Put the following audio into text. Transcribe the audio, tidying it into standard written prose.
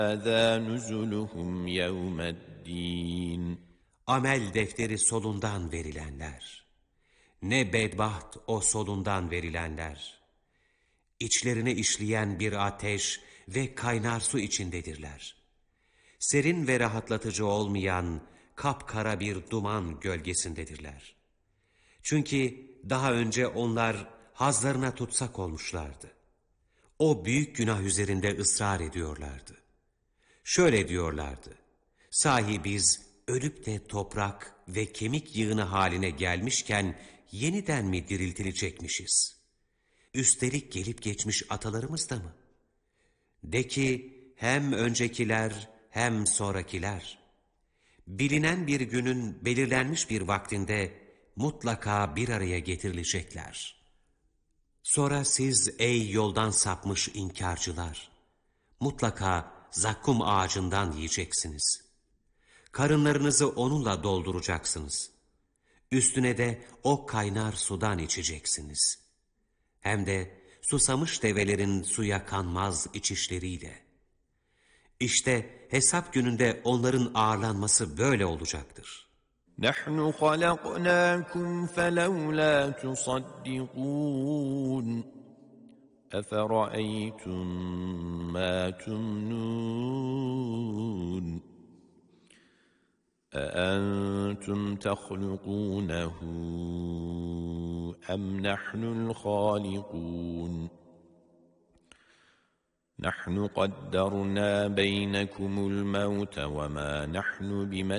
هَذَا نُزُلُهُمْ يَوْمَ الدِّينِ Amel defteri solundan verilenler. Ne bedbaht o solundan verilenler. İçlerine işleyen bir ateş ve kaynar su içindedirler. Serin ve rahatlatıcı olmayan kapkara bir duman gölgesindedirler. Çünkü daha önce onlar hazlarına tutsak olmuşlardı. O büyük günah üzerinde ısrar ediyorlardı. Şöyle diyorlardı: sahi biz ölüp de toprak ve kemik yığını haline gelmişken yeniden mi diriltilecekmişiz? Üstelik gelip geçmiş atalarımız da mı? De ki hem öncekiler hem sonrakiler. Bilinen bir günün belirlenmiş bir vaktinde mutlaka bir araya getirilecekler. Sonra siz ey yoldan sapmış inkarcılar, mutlaka zakkum ağacından yiyeceksiniz. Karınlarınızı onunla dolduracaksınız. Üstüne de o kaynar sudan içeceksiniz. Hem de susamış develerin suya kanmaz içişleriyle. İşte hesap gününde onların ağırlanması böyle olacaktır. نَحْنُ خَلَقْنَاكُمْ فَلَوْلَا تُصَدِّقُونَ أَفَرَأَيْتُمْ مَا تُمْنُونَ أَأَنْتُمْ تَخْلُقُونَهُ أَمْ نَحْنُ الْخَالِقُونَ نَحْنُ قَدَّرْنَا بَيْنَكُمُ الْمَوْتَ وَمَا نَحْنُ بِمَسْبُوقِينَ